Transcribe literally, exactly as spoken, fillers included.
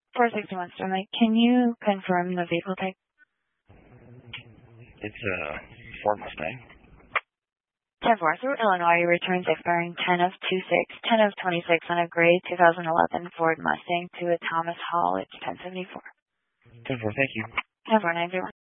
four sixty-one Sterling. Can you confirm the vehicle type? It's a Ford Mustang. ten four through Illinois, returns expiring ten of two six, ten of twenty-six on a gray two thousand eleven Ford Mustang to a Thomas Hall. It's ten seventy-four. ten four, thank you. ten four nine zero.